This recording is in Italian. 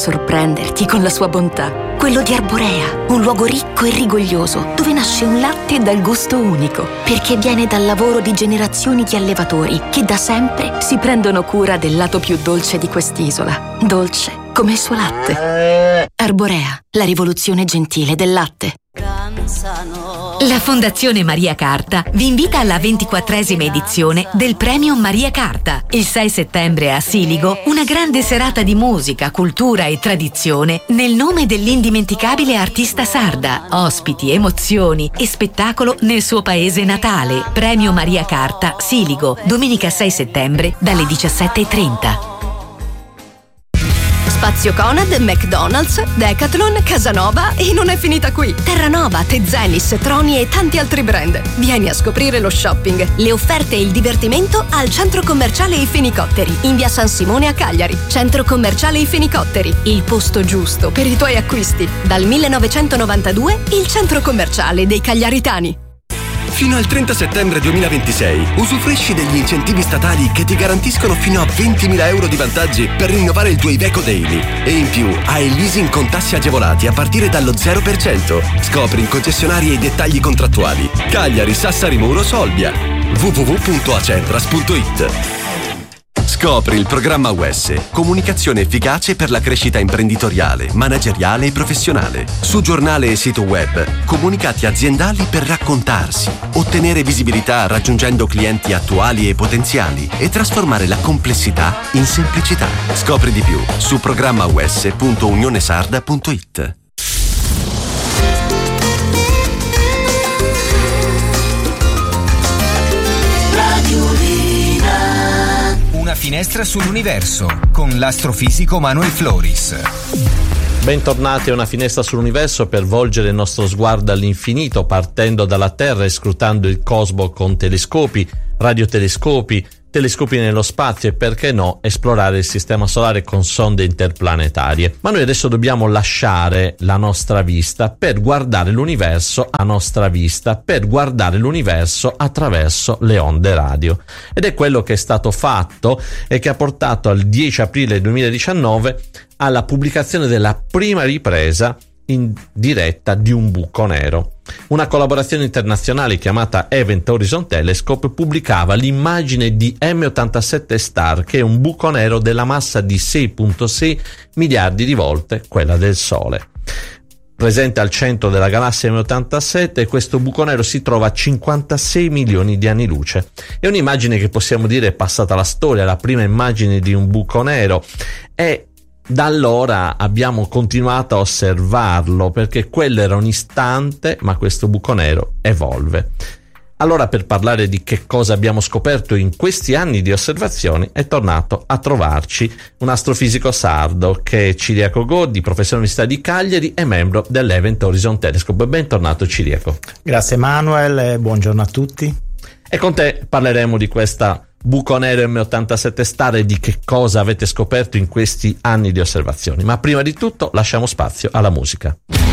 sorprenderti con la sua bontà. Quello di Arborea, un luogo ricco e rigoglioso, dove nasce un latte dal gusto unico, perché viene dal lavoro di generazioni di allevatori che da sempre si prendono cura del lato più dolce di quest'isola. Dolce come il suo latte. Arborea, la rivoluzione gentile del latte. La Fondazione Maria Carta vi invita alla 24esima edizione del Premio Maria Carta. Il 6 settembre a Siligo, una grande serata di musica, cultura e tradizione nel nome dell'indimenticabile artista sarda. Ospiti, emozioni e spettacolo nel suo paese natale. Premio Maria Carta, Siligo, domenica 6 settembre dalle 17:30. Spazio Conad, McDonald's, Decathlon, Casanova e non è finita qui. Terranova, Tezenis, Troni e tanti altri brand. Vieni a scoprire lo shopping, le offerte e il divertimento al Centro Commerciale I Fenicotteri, in via San Simone a Cagliari. Centro Commerciale I Fenicotteri, il posto giusto per i tuoi acquisti. Dal 1992, il Centro Commerciale dei Cagliaritani. Fino al 30 settembre 2026 usufruisci degli incentivi statali che ti garantiscono fino a 20.000 euro di vantaggi per rinnovare il tuo Iveco Daily. E in più hai il leasing con tassi agevolati a partire dallo 0%. Scopri in concessionarie i dettagli contrattuali. Cagliari, Sassari, Muro, Solbia. www.acentras.it. Scopri il programma UES, comunicazione efficace per la crescita imprenditoriale, manageriale e professionale. Su giornale e sito web, comunicati aziendali per raccontarsi, ottenere visibilità raggiungendo clienti attuali e potenziali e trasformare la complessità in semplicità. Scopri di più su programmaues.unionesarda.it. Una finestra sull'universo con l'astrofisico Manuel Floris. Bentornati a Una finestra sull'universo per volgere il nostro sguardo all'infinito, partendo dalla Terra e scrutando il cosmo con telescopi, radiotelescopi, telescopi nello spazio e, perché no, esplorare il sistema solare con sonde interplanetarie. Ma noi adesso dobbiamo lasciare la nostra vista per guardare l'universo a nostra vista, per guardare l'universo attraverso le onde radio. Ed è quello che è stato fatto e che ha portato al 10 aprile 2019 alla pubblicazione della prima ripresa in diretta di un buco nero. Una collaborazione internazionale chiamata Event Horizon Telescope pubblicava l'immagine di M87 Star, che è un buco nero della massa di 6,6 miliardi di volte quella del Sole. Presente al centro della galassia M87, questo buco nero si trova a 56 milioni di anni luce. È un'immagine che possiamo dire è passata alla storia, la prima immagine di un buco nero, e da allora abbiamo continuato a osservarlo, perché quello era un istante, ma questo buco nero evolve. Allora, per parlare di che cosa abbiamo scoperto in questi anni di osservazioni, è tornato a trovarci un astrofisico sardo che è Ciriaco Goddi, professore all'Università di Cagliari e membro dell'Event Horizon Telescope. Bentornato Ciriaco. Grazie Manuel e buongiorno a tutti. E con te parleremo di questa buco nero M87 Star e di che cosa avete scoperto in questi anni di osservazioni. Ma prima di tutto lasciamo spazio alla musica.